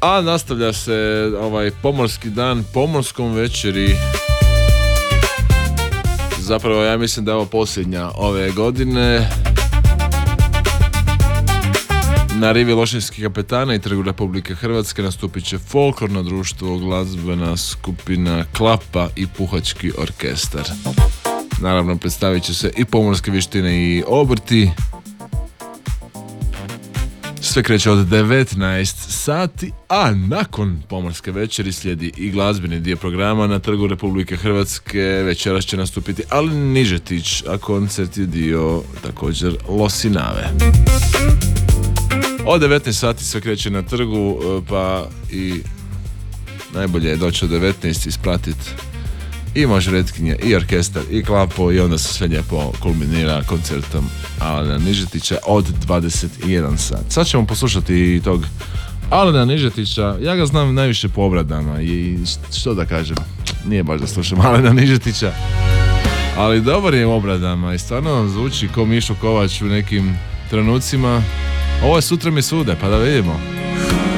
A nastavlja se ovaj pomorski dan, pomorskom večeri. Zapravo ja mislim da je ovo posljednja ove godine. Na rivi Lošinjskih kapetana i Trgu Republike Hrvatske nastupit će folklorno društvo, glazbena skupina Klapa i puhački orkestar. Naravno predstavit će se i pomorske vještine i obrti. Sve kreće od 19 sati, a nakon pomorske večeri slijedi i glazbeni dio programa. Na Trgu Republike Hrvatske večeras će nastupiti Alen Nižetić, a koncert je dio također Losinave. Od 19 sati sve kreće na trgu, pa i najbolje je doći od 19 ispratiti i mažoretkinje, i orkestar, i Klapo, i onda se sve lijepo kulminira koncertom Alena Nižetića od 21 sat. Sad ćemo poslušati i tog Alena Nižetića. Ja ga znam najviše po obradama i što da kažem, nije baš da slušam Alena Nižetića, ali dobar je u obradama i stvarno zvuči ko Mišo Kovač u nekim trenucima. Ovo je Sutra mi sude, pa da vidimo.